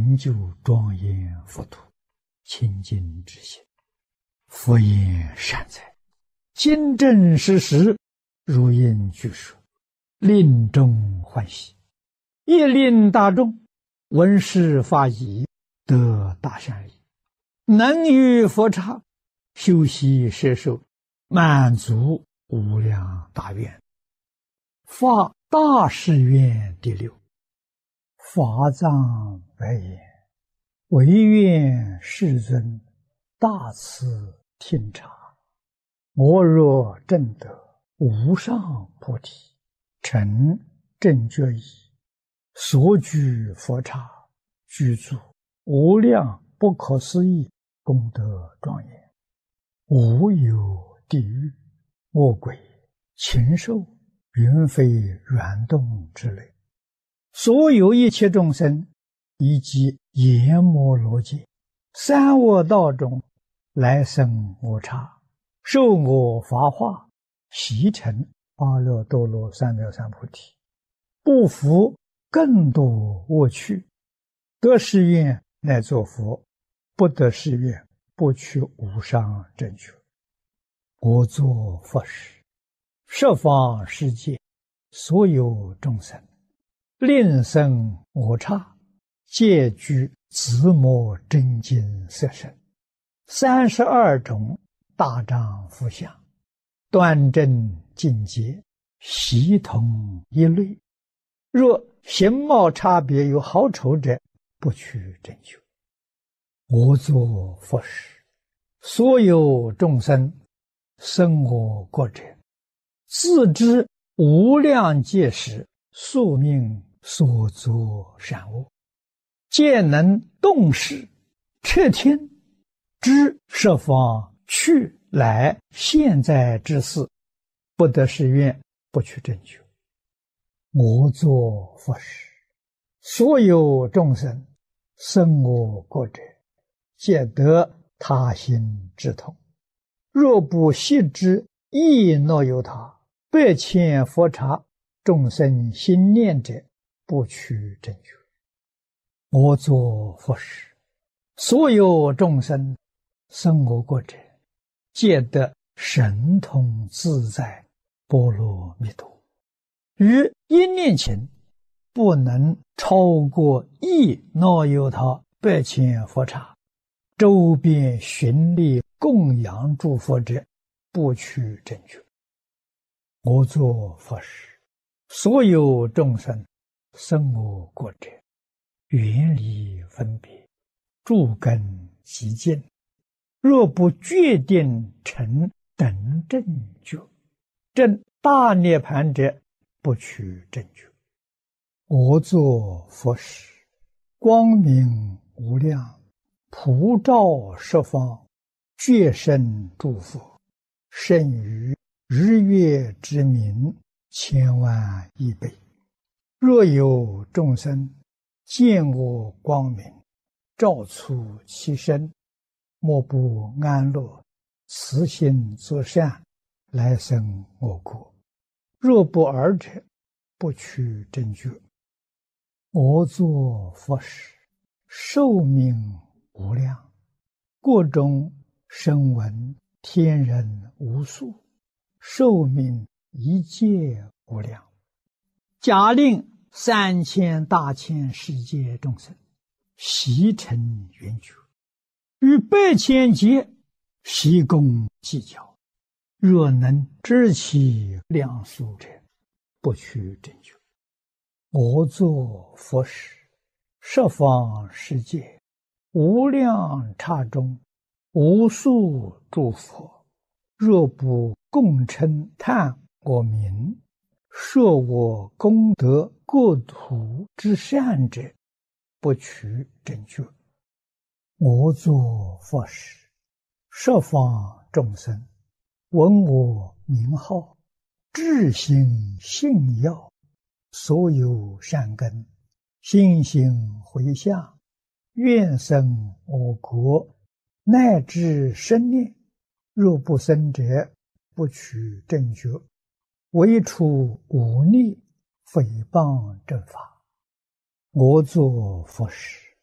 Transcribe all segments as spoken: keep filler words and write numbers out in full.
成就庄严佛土，清净之心。佛言善哉，今正实实，如应具说，令众欢喜，亦令大众闻是法已，得大善利，能于佛刹修习摄受，满足无量大愿。发大誓愿第六。法藏白言：唯愿世尊大慈听察，我若证得无上菩提，成正觉已，所居佛刹，具足无量不可思议功德庄严，无有地狱、恶鬼、禽兽、云飞软动之类，所有一切众生，以及阎摩罗界、三恶道中来生我刹，受我法化，习成阿耨多罗三藐三菩提，不服更多恶趣，得誓愿乃作佛，不得誓愿不取无上正觉。我作佛时，十方世界所有众生，令生我刹，皆具自摩真经色身，三十二种大丈夫相，端正净洁，悉同一类。若形貌差别有好丑者，不取正觉。我作佛时，所有众生生我国者，自知无量劫时宿命所作善恶，皆能动识彻听，知十方去来现在之事，不得誓愿不取正觉。我作佛时，所有众生生我国者，皆得他心之痛。若不悉知亦若有他，百千佛刹众生心念者，不取正觉。我作佛时，所有众生生我国者，皆得神通自在波罗蜜多。于一念前，不能超过亦若有他百千佛刹，周边寻力供养诸佛者，不取正觉。我作佛时，所有众生生我国者，远离分别，诸根极净，若不决定成等正觉，证大涅盘者，不取正觉。我作佛时，光明无量，普照十方，觉生诸佛，胜于日月之明千万亿倍。若有众生见我光明，照出其身，莫不安乐，慈心作善，来生我国。若不尔者，不取正觉。我作佛时，寿命无量，国中声闻天人无数，寿命一切无量。假令三千大千世界众生悉成圆觉，与百千劫悉共计较，若能知其量数者，不取正觉。我作佛时，十方世界无量刹中，无数诸佛，若不共称叹我名，说我功德国土之善者，不取正觉。我作佛时，十方众生闻我名号，至心信要，所有善根，心行回向，愿生我国，乃至生念，若不生者，不取正觉。唯除忤逆诽谤正法。我作佛时，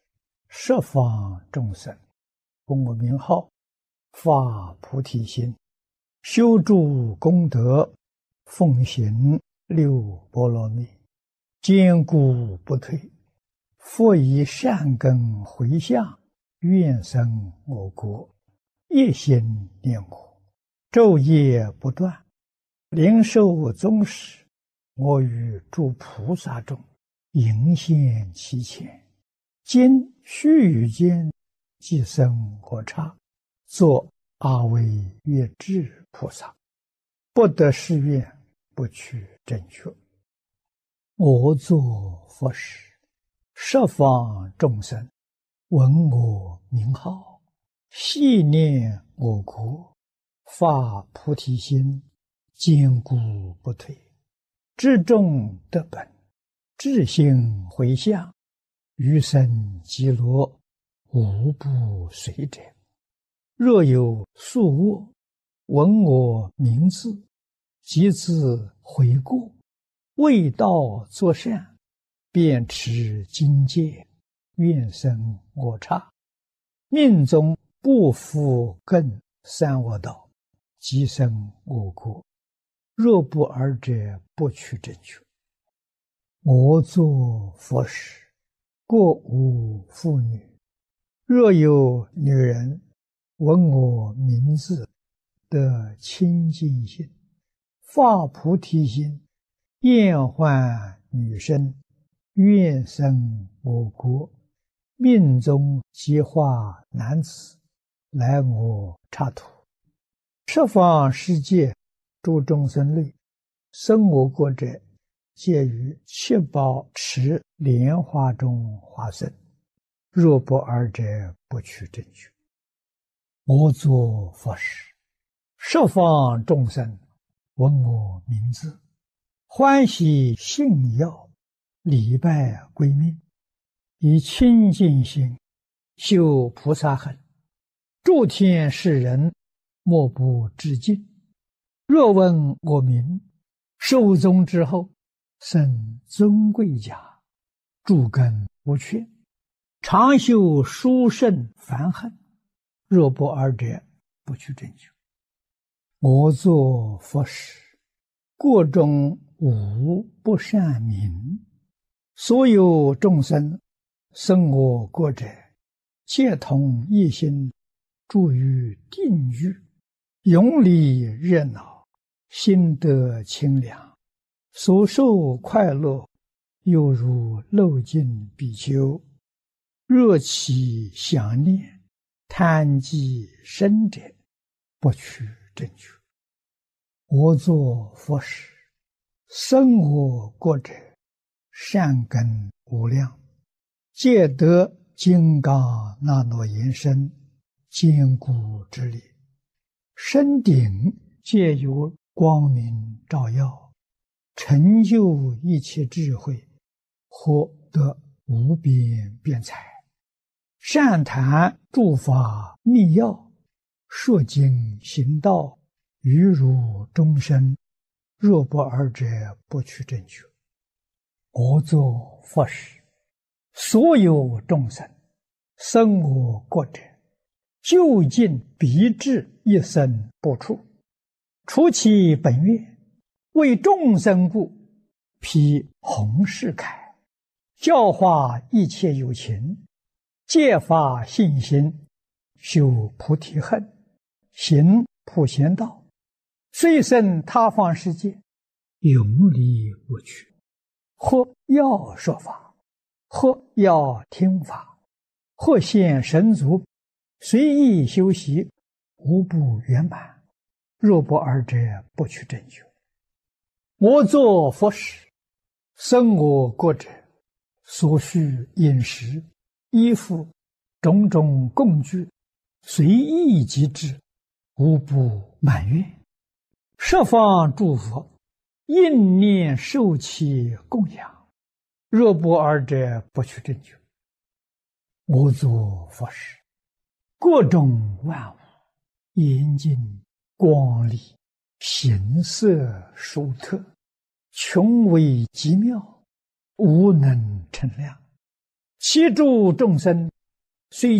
十方众生，供我名号，发菩提心，修诸功德，奉行六波罗蜜，坚固不退。复以善根回向，愿生我国，一心念我，昼夜不断，灵受宗室。我与诸菩萨中，迎现其前。今须臾间，即生我刹，作阿惟越致菩萨。不得誓愿，不取正觉。我作佛时，十方众生闻我名号，系念我国，发菩提心，坚固不退。至众得本，至心回向，余生极乐，无不随者。若有宿卧，闻我名字，即自悔过，为道作善，便持经戒，愿生我刹。命中不复更三恶道，即生我国。若不尔者，不取正觉。我作佛时，过无妇女。若有女人闻我名字，得清净心，发菩提心，厌患女身，愿生我国。命中即化男子，来我刹土。十方世界诸众生类，生我国者，皆于七宝池莲花中化身。若不尔者，不取正觉。我作佛时，十方众生闻我名字，欢喜信要，礼拜归命，以清净心修菩萨行，诸天世人莫不致敬。若闻我名，寿终之后，生尊贵家，诸根无缺，常修殊胜梵行。若不尔者，不取正觉。我作佛时，国中无不善民。所有众生生我国者，皆同一心，住于定狱，永离热闹，心得清凉，所受快乐，犹如漏尽比丘。若其想念，贪积深者，不取正觉。我作佛时，生我国者，善根无量，皆得金刚那罗延身，坚固之力。身顶皆有光明照耀，成就一切智慧，获得无边辩才。善谈诸法密要，说经行道，于如终身。若不尔者，不取正觉。我作佛时，所有众生生我国者，究竟必至一生不出。除其本愿，为众生故，披弘誓铠，教化一切有情，戒发信心，修菩提恨，行普贤道，虽生他方世界，永离无趣。或要说法，或要听法，或现神足，随意修习，无不圆满。若不尔者，不取正觉。我作佛时，生我国者，所需饮食、衣服、种种供具，随意即至，无不满愿。十方诸佛应念受其供养。若不尔者，不取正觉。我作佛时，各种万物严净光丽，形色殊特，穷微极妙，无能称量。其诸众生虽